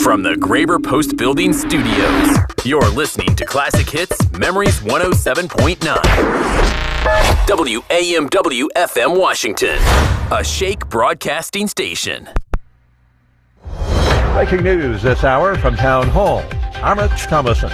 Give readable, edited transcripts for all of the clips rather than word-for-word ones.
From the Graber Post Building Studios, you're listening to Classic Hits Memories 107.9. WAMW FM Washington, a Shake broadcasting station. Breaking news this hour from Town Hall. I'm Rich Thomason.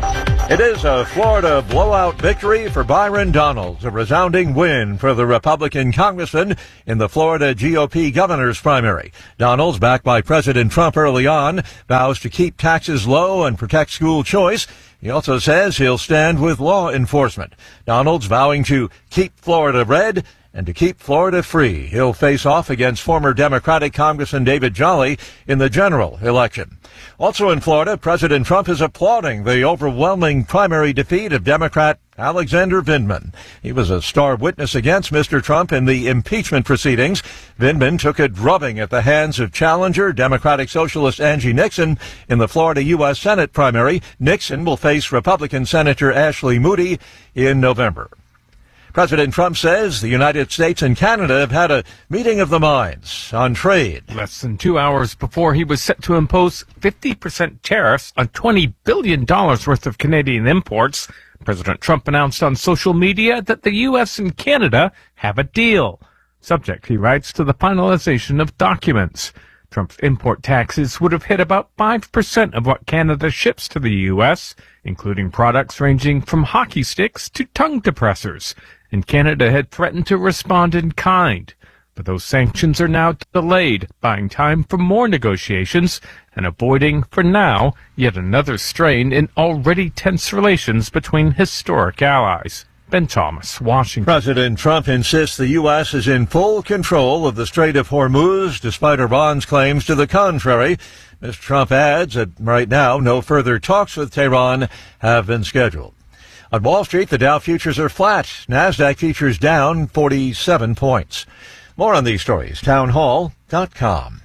It is a Florida blowout victory for Byron Donalds, a resounding win for the Republican congressman in the Florida GOP governor's primary. Donalds, backed by President Trump early on, vows to keep taxes low and protect school choice. He also says he'll stand with law enforcement. Donalds vowing to keep Florida red and to keep Florida free. He'll face off against former Democratic Congressman David Jolly in the general election. Also in Florida, President Trump is applauding the overwhelming primary defeat of Democrat Alexander Vindman. He was a star witness against Mr. Trump in the impeachment proceedings. Vindman took a drubbing at the hands of challenger Democratic Socialist Angie Nixon in the Florida U.S. Senate primary. Nixon will face Republican Senator Ashley Moody in November. President Trump says the United States and Canada have had a meeting of the minds on trade. Less than 2 hours before he was set to impose 50% tariffs on $20 billion worth of Canadian imports, President Trump announced on social media that the U.S. and Canada have a deal, subject, he writes, to the finalization of documents. Trump's import taxes would have hit about 5% of what Canada ships to the U.S., including products ranging from hockey sticks to tongue depressors. And Canada had threatened to respond in kind. But those sanctions are now delayed, buying time for more negotiations and avoiding, for now, yet another strain in already tense relations between historic allies. Ben Thomas, Washington. President Trump insists the U.S. is in full control of the Strait of Hormuz, despite Iran's claims to the contrary. Mr. Trump adds that right now no further talks with Tehran have been scheduled. On Wall Street, the Dow futures are flat. NASDAQ futures down 47 points. More on these stories, townhall.com.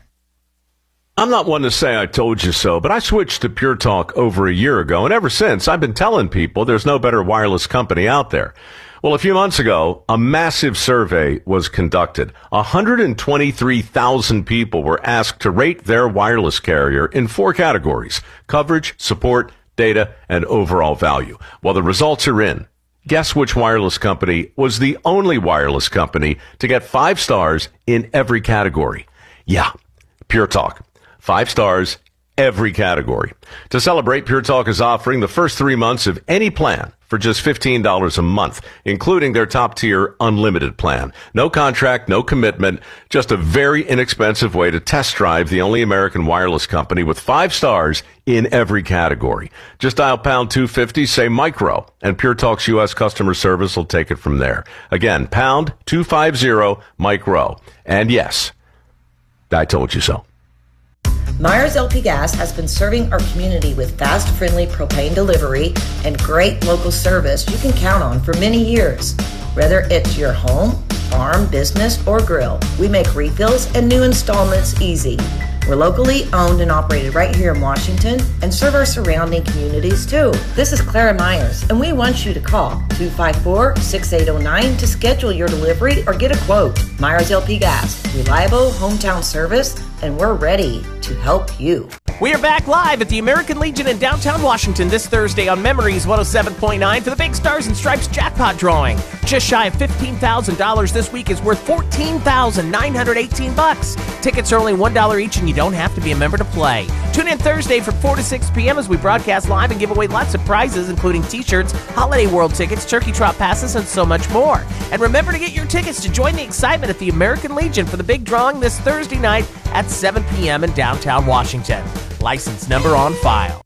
I'm not one to say I told you so, but I switched to Pure Talk over a year ago, and ever since, I've been telling people there's no better wireless company out there. Well, a few months ago, a massive survey was conducted. 123,000 people were asked to rate their wireless carrier in 4 categories: coverage, support, data, and overall value. Well, the results are in. Guess which wireless company was the only wireless company to get 5 stars in every category? Yeah, Pure Talk. 5 stars, every category. To celebrate, Pure Talk is offering the first 3 months of any plan for just $15 a month, including their top-tier unlimited plan. No contract, no commitment, just a very inexpensive way to test drive the only American wireless company with 5 stars in every category. Just dial pound 250, say micro, and Pure Talk's U.S. customer service will take it from there. Again, pound 250 micro. And yes, I told you so. Myers LP Gas has been serving our community with fast, friendly propane delivery and great local service you can count on for many years. Whether it's your home, farm, business, or grill, we make refills and new installments easy. We're locally owned and operated right here in Washington and serve our surrounding communities too. This is Clara Myers, and we want you to call 254-6809 to schedule your delivery or get a quote. Myers LP Gas, reliable hometown service, and we're ready to help you. We are back live at the American Legion in downtown Washington this Thursday on Memories 107.9 for the Big Stars and Stripes jackpot drawing. Just shy of $15,000 this week is worth $14,918. Tickets are only $1 each, and you don't have to be a member to play. Tune in Thursday from 4 to 6 p.m. as we broadcast live and give away lots of prizes, including t-shirts, Holiday World tickets, Turkey Trot passes, and so much more. And remember to get your tickets to join the excitement at the American Legion for the big drawing this Thursday night at 7 p.m. in downtown Washington. License number on file.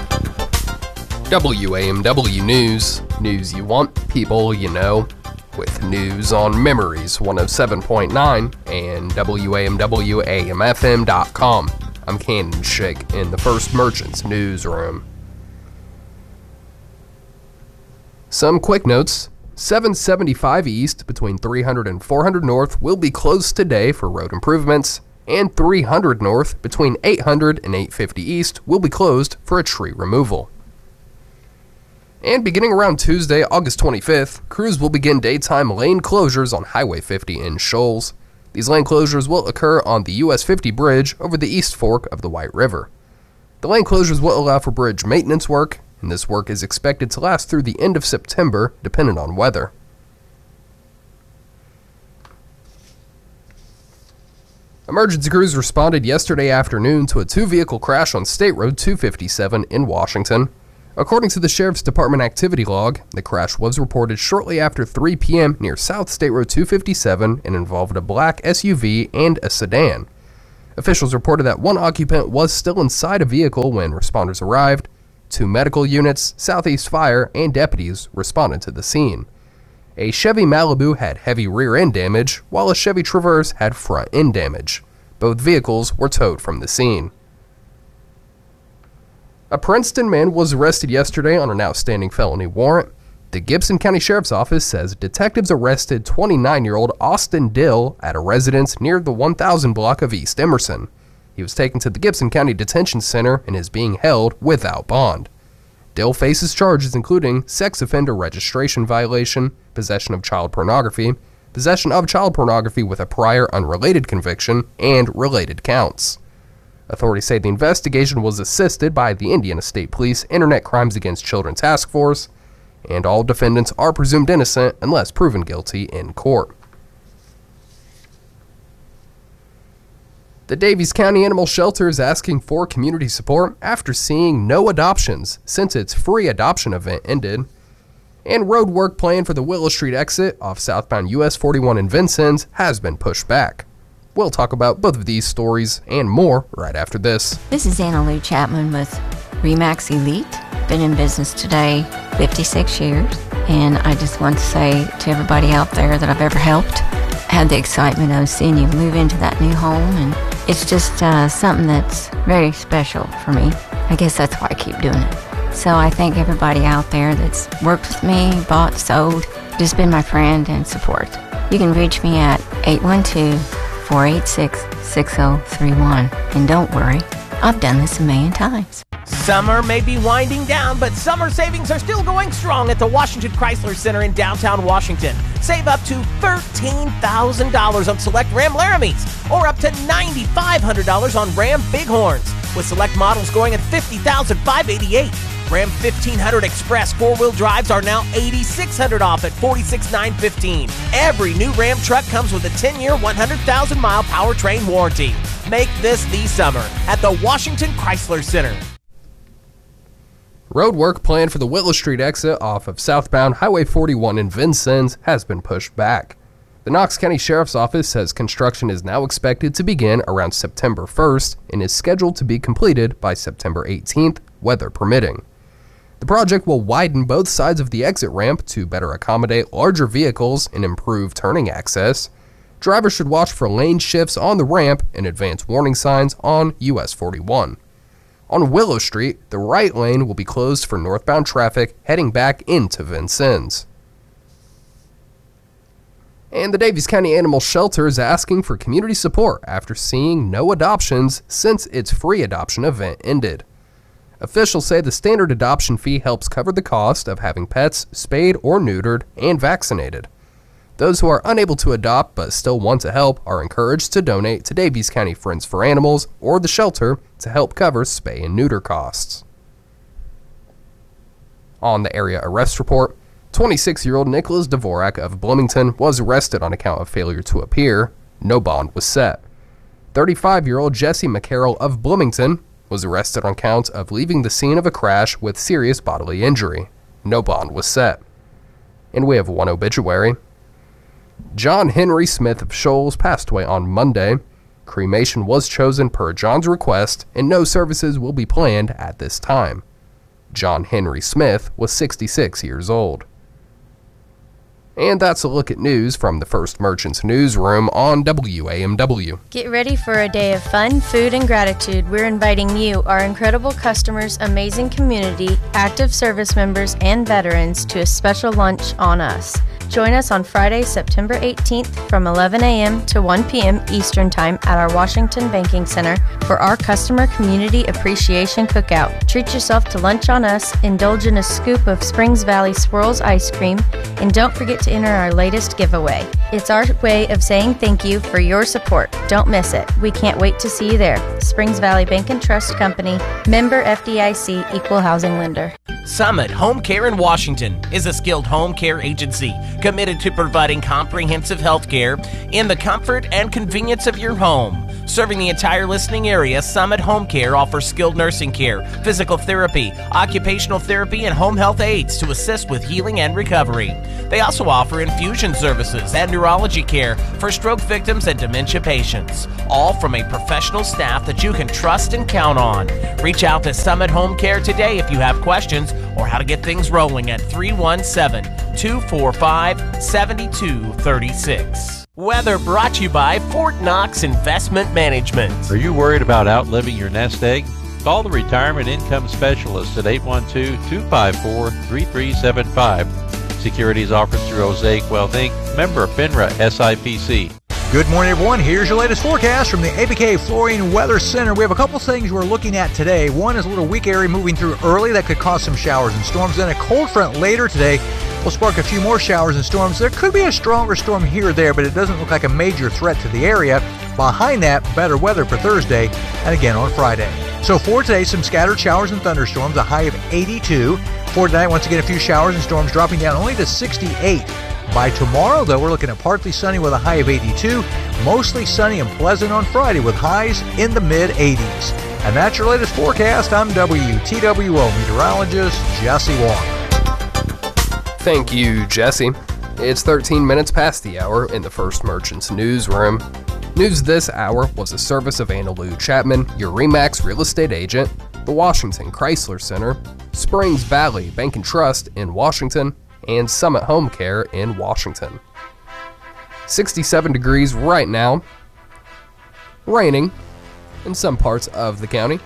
WAMW News. News you want, people you know. With news on Memories 107.9 and WAMWAMFM.com. I'm Cannon Shake in the First Merchants newsroom. Some quick notes. 775 East between 300 and 400 North will be closed today for road improvements, and 300 North between 800 and 850 East will be closed for a tree removal. And beginning around Tuesday, August 25th, crews will begin daytime lane closures on Highway 50 in Shoals. These lane closures will occur on the US 50 bridge over the East Fork of the White River. The lane closures will allow for bridge maintenance work, and this work is expected to last through the end of September, depending on weather. Emergency crews responded yesterday afternoon to a two-vehicle crash on State Road 257 in Washington. According to the Sheriff's Department activity log, the crash was reported shortly after 3 p.m. near South State Road 257 and involved a black SUV and a sedan. Officials reported that one occupant was still inside a vehicle when responders arrived. 2 medical units, Southeast Fire, and deputies responded to the scene. A Chevy Malibu had heavy rear end damage, while a Chevy Traverse had front end damage. Both vehicles were towed from the scene. A Princeton man was arrested yesterday on an outstanding felony warrant. The Gibson County Sheriff's Office says detectives arrested 29-year-old Austin Dill at a residence near the 1000 block of East Emerson. He was taken to the Gibson County Detention Center and is being held without bond. Dill faces charges including sex offender registration violation, possession of child pornography with a prior unrelated conviction, and related counts. Authorities say the investigation was assisted by the Indiana State Police Internet Crimes Against Children Task Force, and all defendants are presumed innocent unless proven guilty in court. The Daviess County Animal Shelter is asking for community support after seeing no adoptions since its free adoption event ended. And road work planned for the Willow Street exit off southbound US 41 in Vincennes has been pushed back. We'll talk about both of these stories and more right after this. This is Anna Lou Chapman with Remax Elite. Been in business today 56 years, and I just want to say to everybody out there that I've ever helped, had the excitement of seeing you move into that new home, and it's just something that's very special for me. I guess that's why I keep doing it. So I thank everybody out there that's worked with me, bought, sold, just been my friend and support. You can reach me at 812-486-6031. And don't worry, I've done this a million times. Summer may be winding down, but summer savings are still going strong at the Washington Chrysler Center in downtown Washington. Save up to $13,000 on select Ram Laramies, or up to $9,500 on Ram Bighorns, with select models going at $50,588. Ram 1500 Express 4-wheel drives are now $8,600 off at $46,915. Every new Ram truck comes with a 10-year, 100,000-mile powertrain warranty. Make this the summer at the Washington Chrysler Center. Road work planned for the Willow Street exit off of southbound Highway 41 in Vincennes has been pushed back. The Knox County Sheriff's Office says construction is now expected to begin around September 1st and is scheduled to be completed by September 18th, weather permitting. The project will widen both sides of the exit ramp to better accommodate larger vehicles and improve turning access. Drivers should watch for lane shifts on the ramp and advance warning signs on US 41. On Willow Street, the right lane will be closed for northbound traffic heading back into Vincennes. And the Daviess County Animal Shelter is asking for community support after seeing no adoptions since its free adoption event ended. Officials say the standard adoption fee helps cover the cost of having pets spayed or neutered and vaccinated. Those who are unable to adopt but still want to help are encouraged to donate to Daviess County Friends for Animals or the shelter to help cover spay and neuter costs. On the area arrest report, 26-year-old Nicholas Dvorak of Bloomington was arrested on account of failure to appear. No bond was set. 35-year-old Jesse McCarroll of Bloomington was arrested on count of leaving the scene of a crash with serious bodily injury. No bond was set. And we have one obituary. John Henry Smith of Shoals passed away on Monday. Cremation was chosen per John's request, and no services will be planned at this time. John Henry Smith was 66 years old. And that's a look at news from the First Merchants newsroom on WAMW. Get ready for a day of fun, food, and gratitude. We're inviting you, our incredible customers, amazing community, active service members, and veterans to a special lunch on us. Join us on Friday, September 18th from 11 a.m. to 1 p.m. Eastern Time at our Washington Banking Center for our Customer Community Appreciation Cookout. Treat yourself to lunch on us, indulge in a scoop of Springs Valley Swirls ice cream, and don't forget to enter our latest giveaway. It's our way of saying thank you for your support. Don't miss it. We can't wait to see you there. Springs Valley Bank and Trust Company, member FDIC, equal housing lender. Summit Home Care in Washington is a skilled home care agency committed to providing comprehensive health care in the comfort and convenience of your home. Serving the entire listening area, Summit Home Care offers skilled nursing care, physical therapy, occupational therapy, and home health aides to assist with healing and recovery. They also offer infusion services and neurology care for stroke victims and dementia patients, all from a professional staff that you can trust and count on. Reach out to Summit Home Care today if you have questions or how to get things rolling at 317-245-7236. Weather brought to you by Fort Knox Investment Management. Are you worried about outliving your nest egg? Call the Retirement Income Specialist at 812-254-3375. Securities offered through Osaic Wealth Inc., member FINRA SIPC. Good morning, everyone. Here's your latest forecast from the ABK Flooring Weather Center. We have a couple things we're looking at today. One is a little weak area moving through early that could cause some showers and storms. Then a cold front later today will spark a few more showers and storms. There could be a stronger storm here or there, but it doesn't look like a major threat to the area. Behind that, better weather for Thursday and again on Friday. So for today, some scattered showers and thunderstorms, a high of 82. For tonight, once again, a few showers and storms dropping down only to 68. By tomorrow, though, we're looking at partly sunny with a high of 82, mostly sunny and pleasant on Friday with highs in the mid-80s. And that's your latest forecast. I'm WTWO meteorologist Jesse Wong. Thank you, Jesse. It's 13 minutes past the hour in the First Merchants newsroom. News this hour was a service of Anna Lou Chapman, your RE/MAX real estate agent, the Washington Chrysler Center, Springs Valley Bank and Trust in Washington, and Summit Home Care in Washington. 67 degrees right now. Raining in some parts of the county.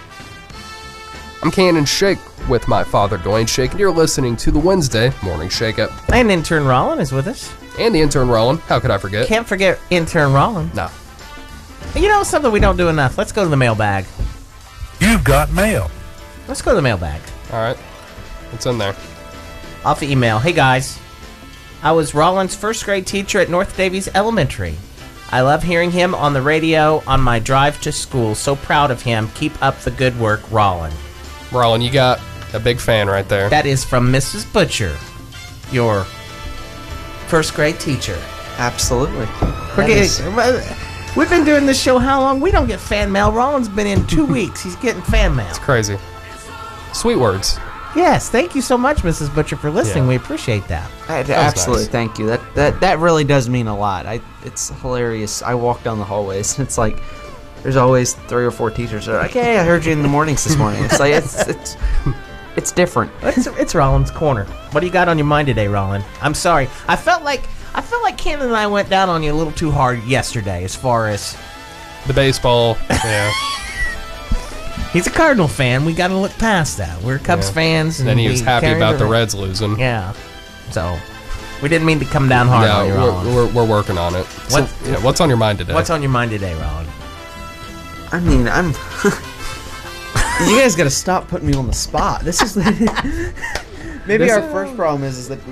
I'm Cannon Shake with my father, Dwayne Shake, and you're listening to the Wednesday Morning Shake-Up. And intern Rollin is with us. And the intern Rollin. How could I forget? Can't forget intern Rollin. No. You know something we don't do enough? Let's go to the mailbag. You've got mail. Let's go to the mailbag. All right. What's in there? Off the email. Hey guys, I was Rollin's first grade teacher at North Davies Elementary. I love hearing him on the radio on my drive to school. So proud of him. Keep up the good work, Rollin. Rollin, you got a big fan right there. That is from Mrs. Butcher, your first grade teacher. Absolutely. We've been doing this show how long? We don't get fan mail. Rollin's been in 2 weeks. He's getting fan mail. It's crazy. Sweet words. Yes, thank you so much, Mrs. Butcher, for listening. Yeah. We appreciate that. Absolutely, nice. Thank you. That really does mean a lot. It's hilarious. I walk down the hallways, and it's like there's always 3 or 4 teachers that are like, "Hey, I heard you in the mornings this morning." It's like it's different. It's Rollin's Corner. What do you got on your mind today, Rollin? I'm sorry. I felt like Cannon and I went down on you a little too hard yesterday, as far as the baseball. Yeah. He's a Cardinal fan. We got to look past that. We're Cubs fans. And then he was happy about the Reds losing. Yeah. So, we didn't mean to come down hard on you, Rollin. We're working on it. What's on your mind today? What's on your mind today, Rollin? I mean, you guys got to stop putting me on the spot. This is maybe our first problem is that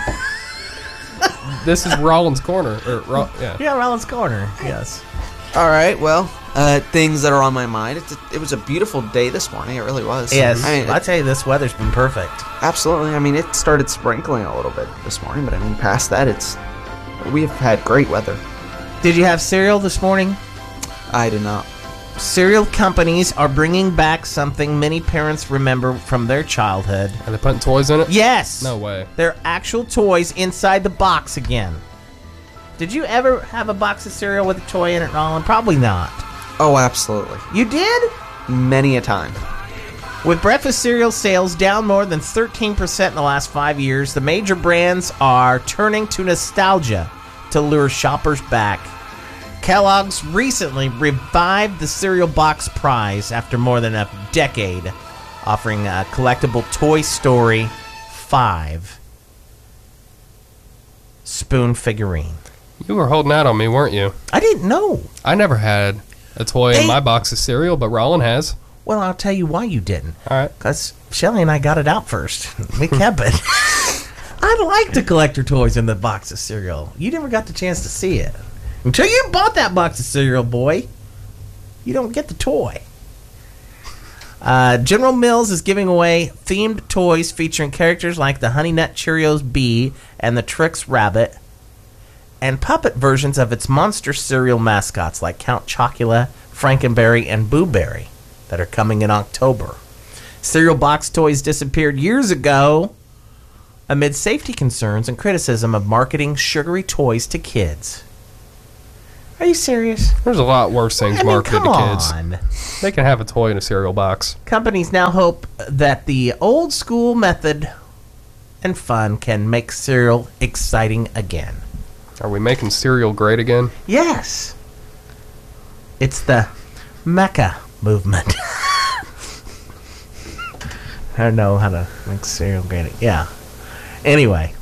this is Rollin's Corner. Yeah, Rollin's Corner. Yes. All right. Well, things that are on my mind. It was a beautiful day this morning. It really was. Yes. I mean, I tell you, this weather's been perfect. Absolutely. I mean, it started sprinkling a little bit this morning, but I mean, past that, we've had great weather. Did you have cereal this morning? I did not. Cereal companies are bringing back something many parents remember from their childhood. Are they putting toys in it? Yes. No way. They're actual toys inside the box again. Did you ever have a box of cereal with a toy in it, Rollin? Probably not. Oh, absolutely. You did? Many a time. With breakfast cereal sales down more than 13% in the last 5 years, the major brands are turning to nostalgia to lure shoppers back. Kellogg's recently revived the cereal box prize after more than a decade, offering a collectible Toy Story 5. spoon figurine. You were holding out on me, weren't you? I didn't know. I never had a toy in my box of cereal, but Roland has. Well, I'll tell you why you didn't. All right. Because Shelly and I got it out first. We kept it. I like to collect your toys in the box of cereal. You never got the chance to see it. Until you bought that box of cereal, boy, you don't get the toy. General Mills is giving away themed toys featuring characters like the Honey Nut Cheerios bee and the Trix rabbit, and puppet versions of its monster cereal mascots like Count Chocula, Frankenberry, and Boo Berry that are coming in October. Cereal box toys disappeared years ago amid safety concerns and criticism of marketing sugary toys to kids. Are you serious? There's a lot worse things marketed to kids. On. They can have a toy in a cereal box. Companies now hope that the old school method and fun can make cereal exciting again. Are we making cereal great again? Yes. It's the Mecca movement. I don't know how to make cereal great. Yeah. Anyway,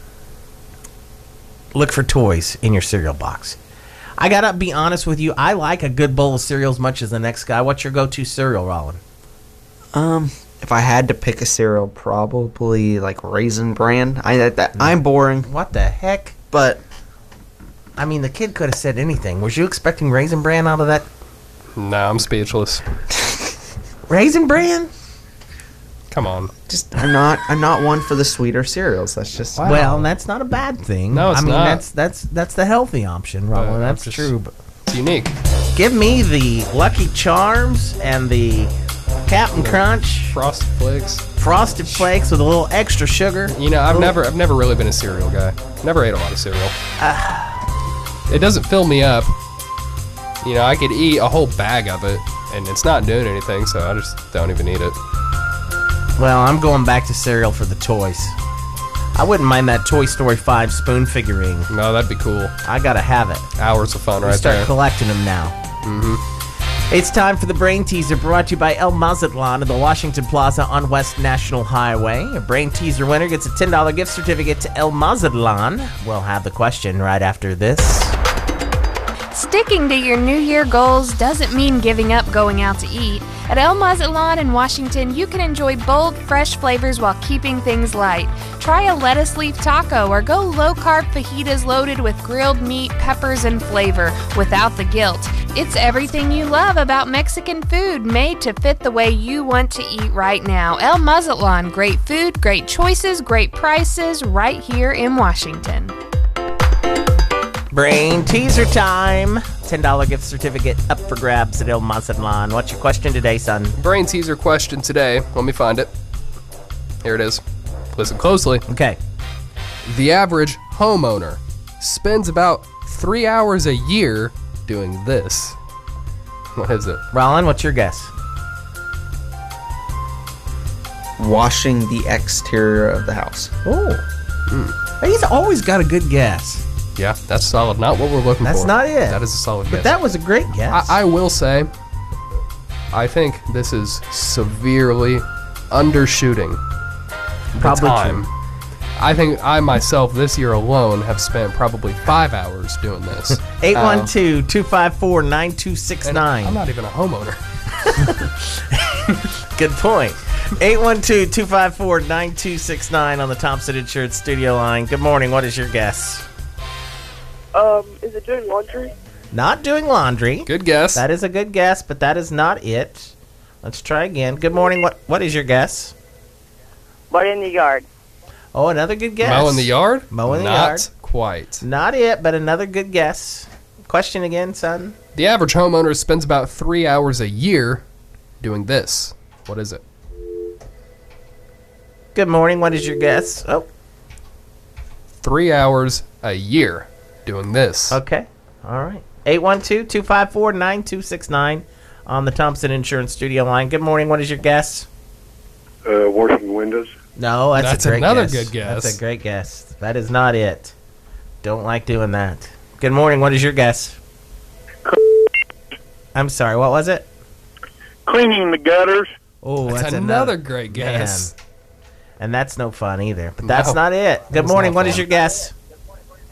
look for toys in your cereal box. I gotta be honest with you. I like a good bowl of cereal as much as the next guy. What's your go-to cereal, Roland? If I had to pick a cereal, probably like Raisin Bran. I'm boring. What the heck? But I mean, the kid could have said anything. Was you expecting Raisin Bran out of that? No, I'm speechless. Raisin Bran? Come on. Just I'm not one for the sweeter cereals. That's just Well, that's not a bad thing. No, it's not. That's the healthy option, Roland. That's true. But it's unique. Give me the Lucky Charms and the Captain Crunch Frosted Flakes. Frosted Flakes with a little extra sugar. You know, I've never really been a cereal guy. Never ate a lot of cereal. It doesn't fill me up. You know, I could eat a whole bag of it, and it's not doing anything, so I just don't even eat it. Well, I'm going back to cereal for the toys. I wouldn't mind that Toy Story 5 spoon figurine. No, that'd be cool. I gotta have it. Hours of fun right there. Start collecting them now. Mm-hmm. It's time for the Brain Teaser, brought to you by El Mazatlan at the Washington Plaza on West National Highway. A Brain Teaser winner gets a $10 gift certificate to El Mazatlan. We'll have the question right after this. Sticking to your New Year goals doesn't mean giving up going out to eat. At El Mazatlan in Washington, you can enjoy bold, fresh flavors while keeping things light. Try a lettuce leaf taco or go low-carb fajitas loaded with grilled meat, peppers, and flavor without the guilt. It's everything you love about Mexican food, made to fit the way you want to eat right now. El Mazatlan, great food, great choices, great prices, right here in Washington. Brain Teaser time. $10 gift certificate up for grabs at El Mazatlan. What's your question today, son? Brain Teaser question today. Let me find it. Here it is. Listen closely. Okay. The average homeowner spends about 3 hours a year doing this. What is it? Roland, what's your guess? washing the exterior of the house. Oh. He's always got a good guess. Yeah, that's solid. Not what we're looking for. That's not it. That is a solid guess. But that was a great guess. I will say, I think this is severely undershooting the Probably time. true. I think I myself this year alone have spent probably 5 hours doing this. 812-254-9269. I'm not even a homeowner. Good point. 812-254-9269 on the Thompson Insurance studio line. Good morning. What is your guess? Is it doing laundry? Not doing laundry. Good guess. That is a good guess, but that is not it. Let's try again. Good morning. What is your guess? Mowing the yard. Oh, another good guess. Mowing the yard? Mowing the yard. Not quite. Not it, but another good guess. Question again, son. The average homeowner spends about 3 hours a year doing this. What is it? Good morning. What is your guess? Oh. 3 hours a year doing this. Okay. All right. 812-254-9269 on the Thompson Insurance studio line. Good morning. What is your guess? Washing windows. No, that's a great another guess. good guess. That's a great guess. That is not it. Don't like doing that. Good morning. What is your guess? I'm sorry. What was it? Cleaning the gutters. Oh, that's another great guess. Man. And that's no fun either. But that's not it. Good morning. What is your guess?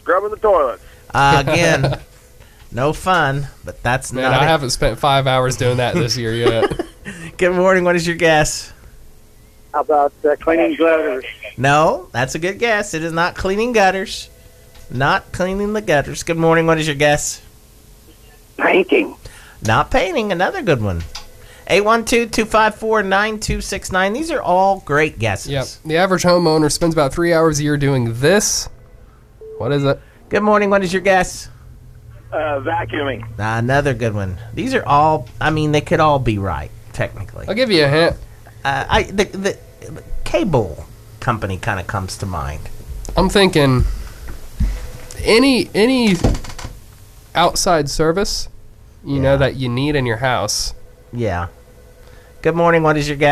scrubbing the toilets. Again, no fun, but that's Man, not I it. haven't spent 5 hours doing that this year yet. Good morning. What is your guess? How about cleaning gutters? No, that's a good guess. It is not cleaning gutters. Not cleaning the gutters. Good morning. What is your guess? Painting. Not painting. Another good one. 812-254-9269. These are all great guesses. Yep. The average homeowner spends about 3 hours a year doing this. What is it? Good morning. What is your guess? Vacuuming. Another good one. These are all, I mean, they could all be right, technically. I'll give you a hint. The cable company kind of comes to mind. I'm thinking any outside service, you know, that you need in your house. Yeah. Good morning. What is your guess?